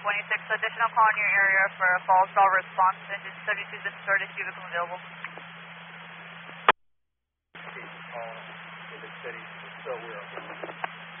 26, additional call in your area for a false call response. Engine 72 is started, vehicle available. Keep calling. If it's steady, so we're okay.